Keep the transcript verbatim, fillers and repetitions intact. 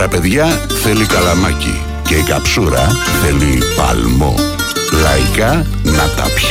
παραπαιδιά θέλει καλαμάκι και η καψούρα θέλει παλμό. Λαϊκά να τα πιει.